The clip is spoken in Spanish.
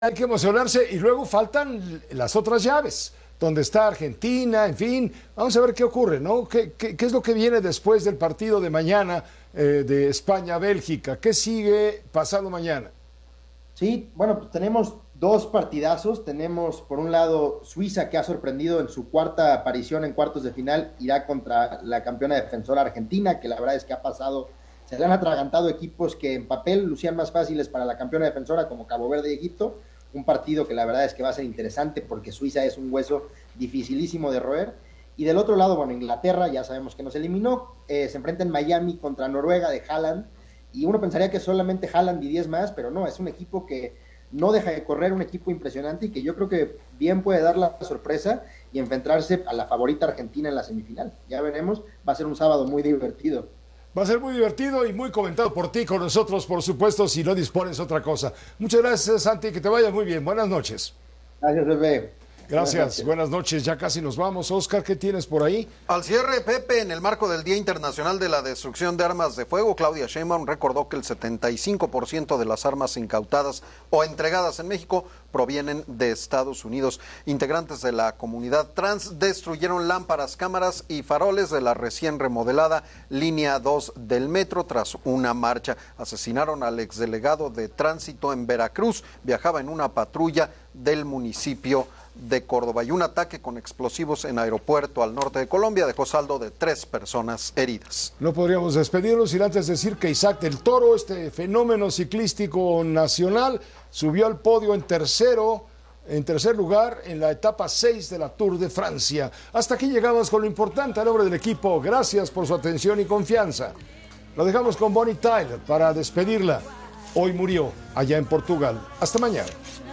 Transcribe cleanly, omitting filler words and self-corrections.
hay que emocionarse y luego faltan las otras llaves, donde está Argentina, en fin, vamos a ver qué ocurre, ¿no? ¿Qué es lo que viene después del partido de mañana de España-Bélgica? ¿Qué sigue pasado mañana? Sí, bueno, pues tenemos dos partidazos. Tenemos por un lado Suiza, que ha sorprendido en su cuarta aparición en cuartos de final, irá contra la campeona defensora Argentina, que la verdad es que ha pasado, se le han atragantado equipos que en papel lucían más fáciles para la campeona defensora, como Cabo Verde y Egipto. Un partido que la verdad es que va a ser interesante porque Suiza es un hueso dificilísimo de roer. Y del otro lado, bueno, Inglaterra, ya sabemos que nos eliminó, se enfrenta en Miami contra Noruega de Haaland, y uno pensaría que solamente Haaland y 10 más, pero no, es un equipo que no deja de correr, un equipo impresionante y que yo creo que bien puede dar la sorpresa y enfrentarse a la favorita Argentina en la semifinal. Ya veremos, va a ser un sábado muy divertido. Va a ser muy divertido y muy comentado por ti, con nosotros, por supuesto, si no dispones otra cosa. Muchas gracias, Santi, que te vaya muy bien. Buenas noches. Gracias, bebé. Gracias, buenas noches. Ya casi nos vamos. Oscar, ¿qué tienes por ahí? Al cierre, Pepe, en el marco del Día Internacional de la Destrucción de Armas de Fuego, Claudia Sheinbaum recordó que el 75% de las armas incautadas o entregadas en México provienen de Estados Unidos. Integrantes de la comunidad trans destruyeron lámparas, cámaras y faroles de la recién remodelada Línea 2 del metro tras una marcha. Asesinaron al exdelegado de Tránsito en Veracruz. Viajaba en una patrulla del municipio de Córdoba, y un ataque con explosivos en aeropuerto al norte de Colombia dejó saldo de 3 personas heridas. No podríamos despedirnos sin antes decir que Isaac del Toro, este fenómeno ciclístico nacional, subió al podio en tercer lugar en la etapa 6 de la Tour de Francia. Hasta aquí llegamos con lo importante a nombre del equipo. Gracias por su atención y confianza. Lo dejamos con Bonnie Tyler para despedirla. Hoy murió allá en Portugal. Hasta mañana.